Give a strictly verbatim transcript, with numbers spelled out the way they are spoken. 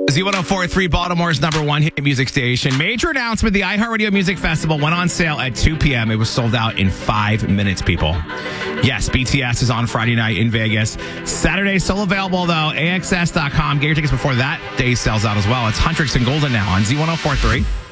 Z one oh four point three, Baltimore's number one hit music station. Major announcement, the iHeartRadio Music Festival went on sale at two p.m. It was sold out in five minutes, people. Yes, B T S is on Friday night in Vegas. Saturday, still available, though. A X S dot com. Get your tickets before that day sells out as well. It's Huntrix and Golden now on Z one oh four point three.